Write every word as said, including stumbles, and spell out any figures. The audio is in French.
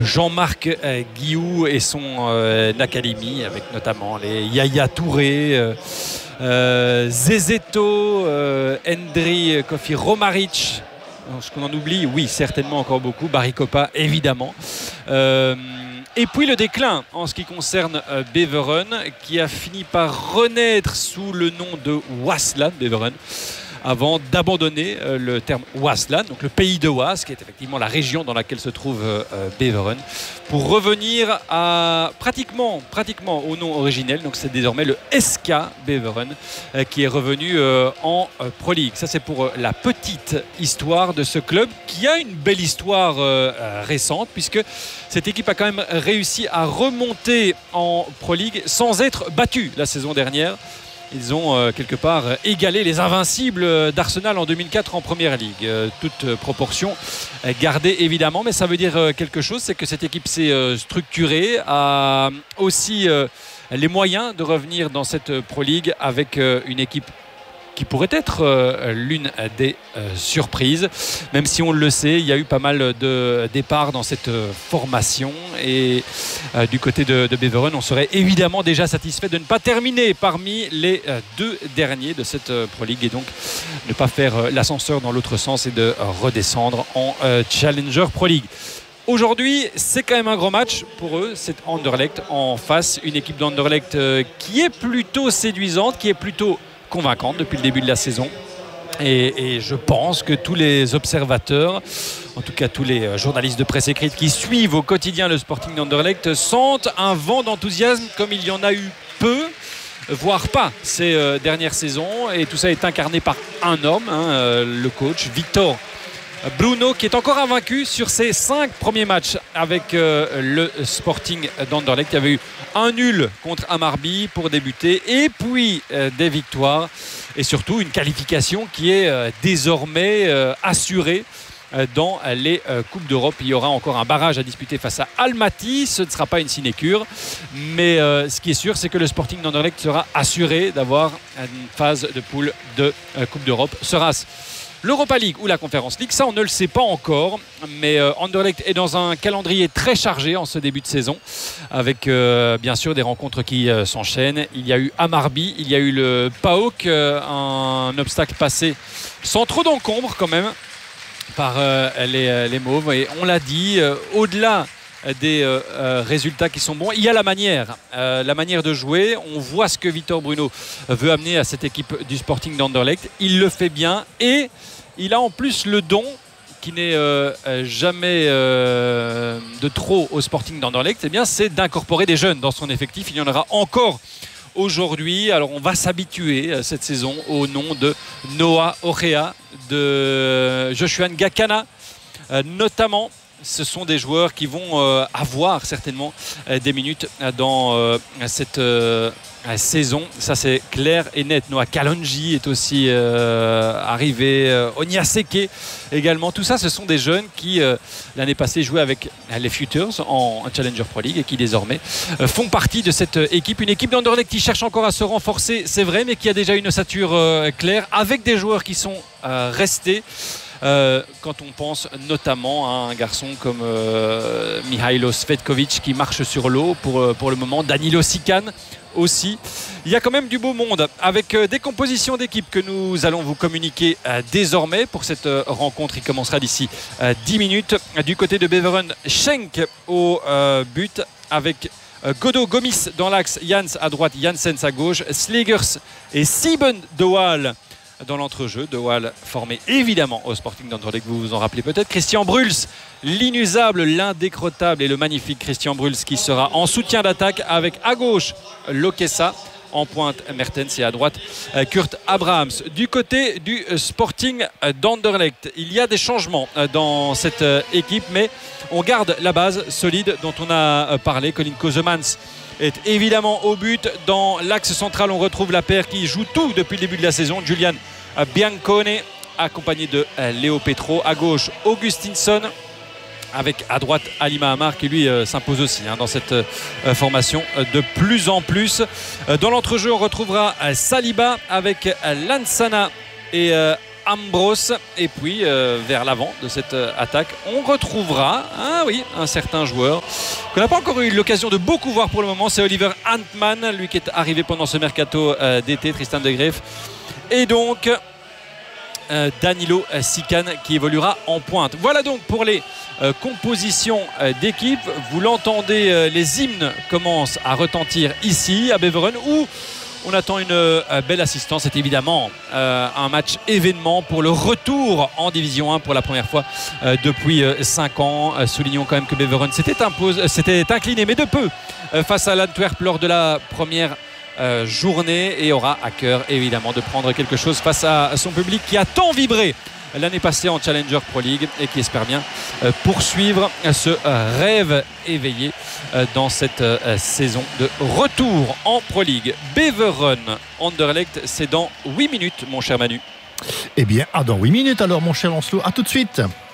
Jean-Marc euh, Guillou et son euh, académie, avec notamment les Yaya Touré, euh, euh, Zezeto, euh, Endri Kofi Romaric. Ce qu'on en oublie, oui, certainement encore beaucoup. Barry Kopa, évidemment. Euh, et puis le déclin en ce qui concerne euh, Beveren, qui a fini par renaître sous le nom de Waasland, Beveren, avant d'abandonner euh, le terme Waasland, donc le pays de Waas, qui est effectivement la région dans laquelle se trouve euh, Beveren, pour revenir à pratiquement, pratiquement au nom originel. Donc c'est désormais le S K Beveren euh, qui est revenu euh, en euh, Pro League. Ça c'est pour euh, la petite histoire de ce club qui a une belle histoire euh, euh, récente, puisque cette équipe a quand même réussi à remonter en Pro League sans être battue la saison dernière. Ils ont euh, quelque part égalé les invincibles d'Arsenal en deux mille quatre en Première Ligue. Euh, toute euh, proportion euh, gardée évidemment, mais ça veut dire euh, quelque chose, c'est que cette équipe s'est euh, structurée, a aussi euh, les moyens de revenir dans cette euh, Pro League avec euh, une équipe qui pourrait être euh, l'une des euh, surprises, même si on le sait, il y a eu pas mal de départs dans cette euh, formation, et euh, du côté de, de Beveren, on serait évidemment déjà satisfait de ne pas terminer parmi les euh, deux derniers de cette euh, Pro League, et donc ne pas faire euh, l'ascenseur dans l'autre sens et de euh, redescendre en euh, Challenger Pro League. Aujourd'hui, c'est quand même un gros match pour eux. C'est Anderlecht en face, une équipe d'Anderlecht euh, qui est plutôt séduisante, qui est plutôt convaincante depuis le début de la saison, et, et je pense que tous les observateurs, en tout cas tous les journalistes de presse écrite qui suivent au quotidien le Sporting d'Anderlecht, sentent un vent d'enthousiasme comme il y en a eu peu, voire pas ces euh, dernières saisons, et tout ça est incarné par un homme, hein, euh, le coach Victor Bruno, qui est encore invaincu sur ses cinq premiers matchs avec euh, le Sporting d'Anderlecht. Il y avait eu un nul contre Hammarby pour débuter, et puis euh, des victoires, et surtout une qualification qui est euh, désormais euh, assurée euh, dans les euh, Coupes d'Europe. Il y aura encore un barrage à disputer face à Almaty. Ce ne sera pas une sinécure, mais euh, ce qui est sûr, c'est que le Sporting d'Anderlecht sera assuré d'avoir une phase de poule de euh, Coupe d'Europe. Sera-ce l'Europa League ou la Conference League? Ça, on ne le sait pas encore, mais euh, Anderlecht est dans un calendrier très chargé en ce début de saison, avec euh, bien sûr des rencontres qui euh, s'enchaînent. Il y a eu Hammarby, il y a eu le PAOK, euh, un obstacle passé sans trop d'encombre quand même par euh, les, les Mauves, et on l'a dit, euh, au-delà des euh, euh, résultats qui sont bons, il y a la manière euh, la manière de jouer. On voit ce que Victor Bruno veut amener à cette équipe du Sporting d'Anderlecht. Il le fait bien, et il a en plus le don qui n'est euh, jamais euh, de trop au Sporting d'Anderlecht, eh bien, c'est d'incorporer des jeunes dans son effectif. Il y en aura encore aujourd'hui. Alors on va s'habituer euh, cette saison au nom de Noah Orea, de Joshua Ngakana euh, notamment. Ce sont des joueurs qui vont euh, avoir certainement euh, des minutes euh, dans euh, cette euh, saison. Ça, c'est clair et net. Noah Kalonji est aussi euh, arrivé. Euh, Onyaseke également. Tout ça, ce sont des jeunes qui, euh, l'année passée, jouaient avec les Futures en, en Challenger Pro League, et qui désormais euh, font partie de cette équipe. Une équipe d'Anderlecht qui cherche encore à se renforcer, c'est vrai, mais qui a déjà une ossature euh, claire, avec des joueurs qui sont euh, restés. Euh, quand on pense notamment à un garçon comme euh, Mihailo Svetkovic qui marche sur l'eau pour, pour le moment, Danilo Sikan aussi. Il y a quand même du beau monde, avec euh, des compositions d'équipe que nous allons vous communiquer euh, désormais pour cette euh, rencontre. Il commencera d'ici euh, dix minutes. Du côté de Beveren, Schenk au euh, but, avec euh, Godot Gomis dans l'axe, Jans à droite, Janssens à gauche, Slegers et Sieben de Waal dans l'entrejeu. De Waal formé évidemment au Sporting d'Anderlecht, vous vous en rappelez peut-être. Christian Bruls, l'inusable, l'indécrottable et le magnifique Christian Bruls, qui sera en soutien d'attaque, avec à gauche Lokessa, en pointe Mertens, et à droite Kurt Abrahams. Du côté du Sporting d'Anderlecht, il y a des changements dans cette équipe, mais on garde la base solide dont on a parlé. Colin Kozemans est évidemment au but. Dans l'axe central, on retrouve la paire qui joue tout depuis le début de la saison, Julian Biancone, accompagné de Léo Petro. À gauche, Augustinsson, avec à droite Ali Mahamar, qui lui euh, s'impose aussi hein, dans cette euh, formation euh, de plus en plus. Euh, dans l'entrejeu, on retrouvera euh, Saliba avec euh, Lansana et euh, Ambros. Et puis euh, vers l'avant de cette euh, attaque, on retrouvera ah oui, un certain joueur qu'on n'a pas encore eu l'occasion de beaucoup voir pour le moment. C'est Oliver Antman, lui qui est arrivé pendant ce mercato euh, d'été, Tristan de Greef. Et donc euh, Danilo Sican qui évoluera en pointe. Voilà donc pour les euh, compositions euh, d'équipe. Vous l'entendez, euh, les hymnes commencent à retentir ici à Beveren où on attend une euh, belle assistance. C'est évidemment euh, un match événement pour le retour en Division un pour la première fois euh, depuis euh, cinq ans. Euh, soulignons quand même que Beveren s'était, impose, s'était incliné, mais de peu, euh, face à l'Antwerp lors de la première euh, journée et aura à cœur évidemment de prendre quelque chose face à son public qui a tant vibré l'année passée en Challenger Pro League et qui espère bien euh, poursuivre ce euh, rêve éveillé euh, dans cette euh, saison de retour en Pro League. Beveren Anderlecht, c'est dans huit minutes, mon cher Manu. Eh bien, ah, dans huit minutes alors, mon cher Lancelot. À tout de suite.